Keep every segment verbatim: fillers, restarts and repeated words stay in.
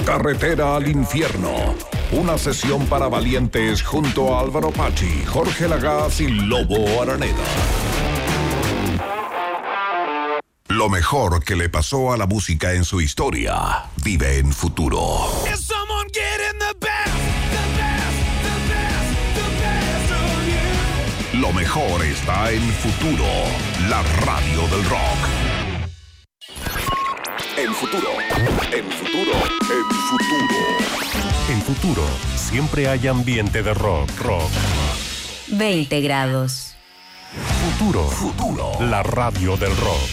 Carretera al Infierno. Una sesión para valientes junto a Álvaro Pachi, Jorge Lagaz y Lobo Araneda. Lo mejor que le pasó a la música en su historia vive en Futuro. Lo mejor está en Futuro, la radio del rock. En Futuro, en Futuro, en Futuro. En Futuro, siempre hay ambiente de rock, rock. veinte grados. Futuro, Futuro, la radio del rock.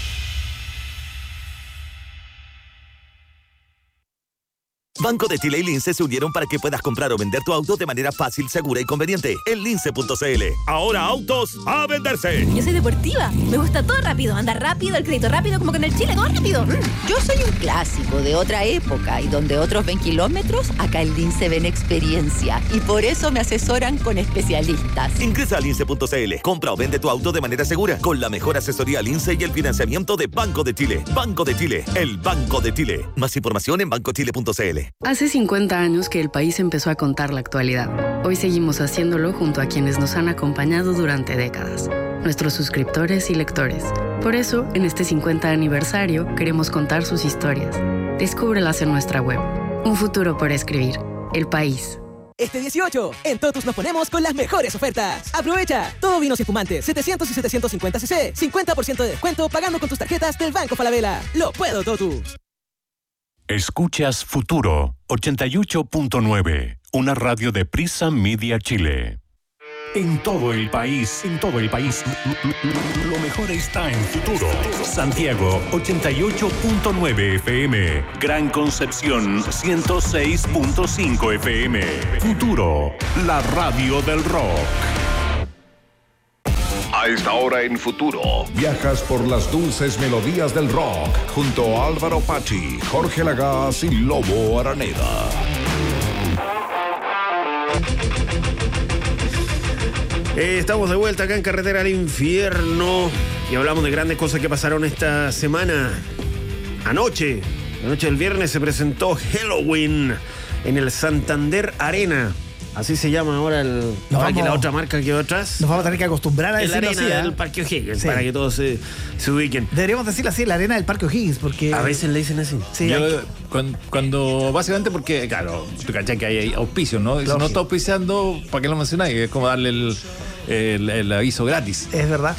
Banco de Chile y Lince se unieron para que puedas comprar o vender tu auto de manera fácil, segura y conveniente en lince punto c l. Ahora autos a venderse. Yo soy deportiva, me gusta todo rápido, andar rápido, el crédito rápido, como que en el Chile todo rápido. Yo soy un clásico de otra época y donde otros ven kilómetros, acá en Lince ven experiencia y por eso me asesoran con especialistas. Ingresa a lince punto c l, compra o vende tu auto de manera segura con la mejor asesoría Lince y el financiamiento de Banco de Chile. Banco de Chile, el Banco de Chile. Más información en banco chile punto c l. Hace cincuenta años que el país empezó a contar la actualidad. Hoy seguimos haciéndolo junto a quienes nos han acompañado durante décadas, nuestros suscriptores y lectores. Por eso, en este cincuenta aniversario, queremos contar sus historias. Descúbrelas en nuestra web. Un futuro por escribir. El país. Este dieciocho, en Totus nos ponemos con las mejores ofertas. ¡Aprovecha! Todo vinos y espumantes, setecientos y setecientos cincuenta centilitros, cincuenta por ciento de descuento pagando con tus tarjetas del Banco Falabella. ¡Lo puedo, Totus! Escuchas Futuro ochenta y ocho punto nueve, una radio de Prisa Media Chile. En todo el país, en todo el país, lo mejor está en Futuro. Santiago ochenta y ocho punto nueve F M, Gran Concepción ciento seis punto cinco F M. Futuro, la radio del rock. A esta hora en Futuro, viajas por las dulces melodías del rock junto a Álvaro Pachi, Jorge Lagaz y Lobo Araneda. Eh, estamos de vuelta acá en Carretera al Infierno y hablamos de grandes cosas que pasaron esta semana. Anoche, la noche del viernes, se presentó Helloween en el Santander Arena. Así se llama ahora el. Nos Para vamos, que la otra marca que otras. Nos vamos a tener que acostumbrar a el decirlo arena así, ¿eh? del Parque O'Higgins, sí, para que todos se, se ubiquen. Deberíamos decirlo así, la arena del Parque O'Higgins, porque. A veces le dicen así. Sí, Yo, hay... cuando, cuando. Básicamente porque, claro, tú cachai que hay auspicios, ¿no? Y si no está auspiciando, ¿para qué lo mencionáis? Es como darle el, el, el aviso gratis. Es verdad.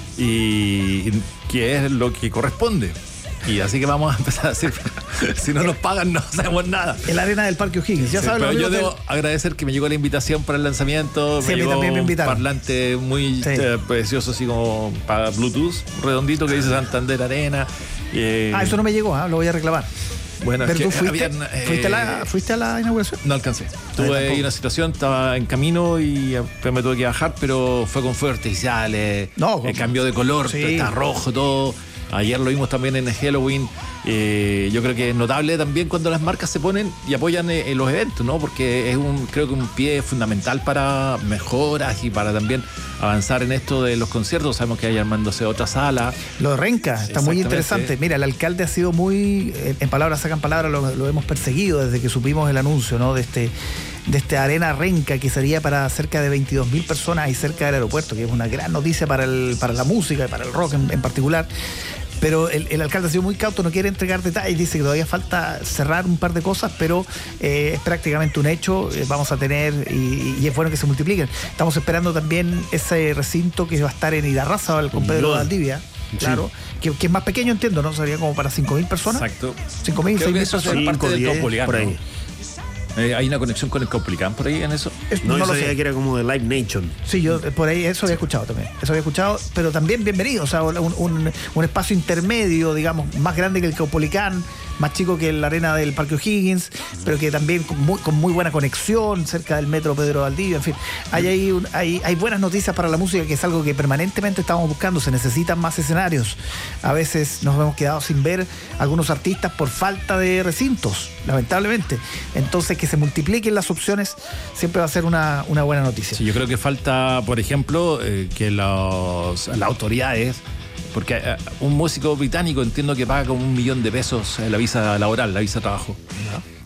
Y, y que es lo que corresponde. Y así que vamos a empezar a decir, si no nos pagan no sabemos nada. En la arena del Parque O'Higgins, ya sí, saben. Pero yo debo del... agradecer que me llegó la invitación para el lanzamiento. Sí, me llegó también me un parlante muy sí. eh, precioso, así como para Bluetooth, redondito, que dice Santander Arena. Eh, ah, eso no me llegó, ¿eh? Lo voy a reclamar. Bueno, pero es tú que fuiste, habían, eh, ¿fuiste, a la, ¿fuiste a la inauguración? No alcancé. Tuve ahí una situación, estaba en camino y me tuve que bajar, pero fue con fuegos artificiales, no, eh, cambió de color, sí. está rojo todo. Ayer lo vimos también en Halloween. Eh, yo creo que es notable también cuando las marcas se ponen y apoyan eh, en los eventos, ¿no? Porque es un, creo que un pie fundamental para mejoras y para también avanzar en esto de los conciertos. Sabemos que hay armándose otra sala. Lo de Renca, está muy interesante. Mira, el alcalde ha sido muy, en palabras sacan palabras, lo, lo hemos perseguido desde que supimos el anuncio, ¿no? De este, de este Arena Renca, que sería para cerca de veintidós mil personas y cerca del aeropuerto, que es una gran noticia para, el, para la música y para el rock en, en particular. Pero el, el alcalde ha sido muy cauto, no quiere entregar detalles, dice que todavía falta cerrar un par de cosas, pero eh, es prácticamente un hecho, eh, vamos a tener, y, y es bueno que se multipliquen. Estamos esperando también ese recinto que va a estar en Irarrázaval con Pedro Valdivia, claro, sí. que, que es más pequeño, entiendo, ¿no? Sería como para cinco mil personas. Exacto. cinco mil, seis mil personas. Es parte del Caupolicán, por ahí. ¿no? Eh, ¿Hay una conexión con el Caupolicán por ahí en eso? Es, no, no yo sabía que era como de Live Nation. Sí, yo por ahí eso había escuchado también. Eso había escuchado, pero también bienvenido. O sea, un, un, un espacio intermedio, digamos, más grande que el Caupolicán, más chico que la arena del Parque O'Higgins, pero que también con muy, con muy buena conexión, cerca del metro Pedro Valdivia, en fin. Hay, hay, un, hay, hay buenas noticias para la música, que es algo que permanentemente estamos buscando. Se necesitan más escenarios. A veces nos hemos quedado sin ver algunos artistas por falta de recintos, lamentablemente. Entonces, que se multipliquen las opciones siempre va a ser una, una buena noticia. Sí, yo creo que falta, por ejemplo, eh, que los, las autoridades, porque eh, un músico británico entiendo que paga como un millón de pesos la visa laboral, la visa de trabajo.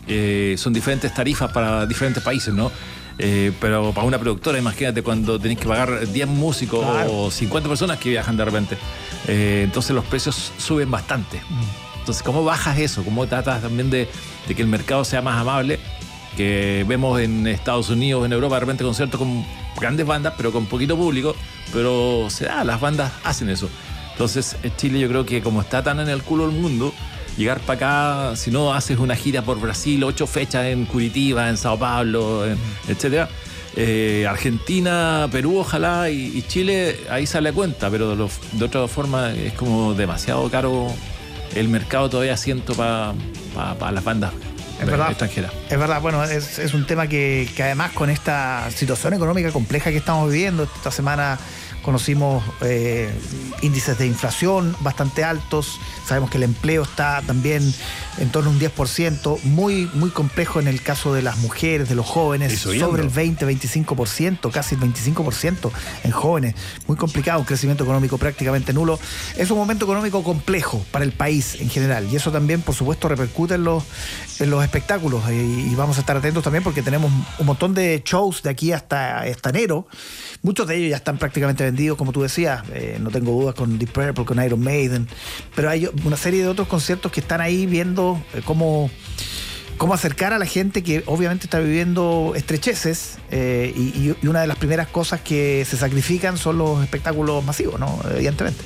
eh, son diferentes tarifas para diferentes países, ¿no? Eh, pero para una productora, imagínate cuando tenés que pagar diez músicos claro. o cincuenta personas que viajan de repente. Eh, entonces los precios suben bastante. Entonces, ¿cómo bajas eso? ¿Cómo tratas también de, de que el mercado sea más amable? Que vemos en Estados Unidos, en Europa, de repente conciertos con grandes bandas, pero con poquito público, pero se da, las bandas hacen eso. Entonces, en Chile yo creo que como está tan en el culo del mundo, llegar para acá, si no haces una gira por Brasil, ocho fechas en Curitiba, en Sao Paulo, en, etcétera. Eh, Argentina, Perú, ojalá, y, y Chile, ahí sale a cuenta, pero de, lo, de otra forma es como demasiado caro el mercado todavía, siento, para pa, pa las bandas. Es verdad, extranjera. Es verdad, bueno, es, es un tema que, que además con esta situación económica compleja que estamos viviendo, esta semana conocimos eh, índices de inflación bastante altos, sabemos que el empleo está también en torno a un diez por ciento, muy, muy complejo en el caso de las mujeres, de los jóvenes, sobre el veinte, veinticinco por ciento, casi el veinticinco por ciento en jóvenes, muy complicado, un crecimiento económico prácticamente nulo. Es un momento económico complejo para el país en general y eso también, por supuesto, repercute en los, en los espectáculos y, y vamos a estar atentos también porque tenemos un montón de shows de aquí hasta, hasta enero. Muchos de ellos ya están prácticamente vendidos, como tú decías, eh, no tengo dudas con Deep Purple, con Iron Maiden, pero hay una serie de otros conciertos que están ahí viendo eh, cómo, cómo acercar a la gente que obviamente está viviendo estrecheces eh, y, y una de las primeras cosas que se sacrifican son los espectáculos masivos, ¿no? Evidentemente.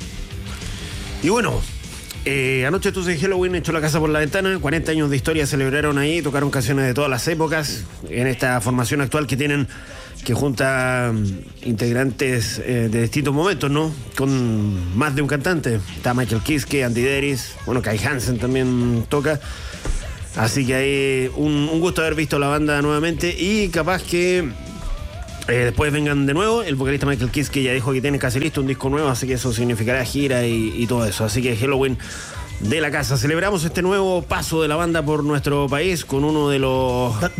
Y bueno, eh, anoche tú en Halloween echó la casa por la ventana, cuarenta años de historia celebraron ahí, tocaron canciones de todas las épocas, en esta formación actual que tienen, que junta integrantes eh, de distintos momentos, ¿no? Con más de un cantante. Está Michael Kiske, Andy Deris, bueno, Kai Hansen también toca. Así que hay un, un gusto haber visto la banda nuevamente y capaz que eh, después vengan de nuevo. El vocalista Michael Kiske ya dijo que tiene casi listo un disco nuevo, así que eso significará gira y, y todo eso. Así que Halloween de la casa. Celebramos este nuevo paso de la banda por nuestro país con uno de los...